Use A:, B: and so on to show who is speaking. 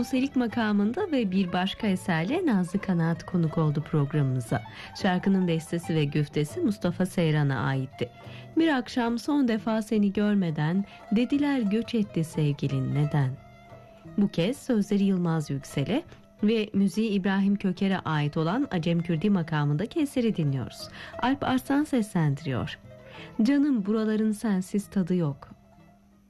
A: Buselik makamında ve bir başka eserle Nazlı Kanaat konuk oldu programımıza. Şarkının bestesi ve güftesi Mustafa Seyran'a aitti. Bir akşam son defa seni görmeden, dediler göç etti sevgilin neden? Bu kez sözleri Yılmaz Yüksel'e ve müziği İbrahim Köker'e ait olan Acem Kürdi makamındaki eseri dinliyoruz. Alp Arslan seslendiriyor. Canım buraların sensiz tadı yok.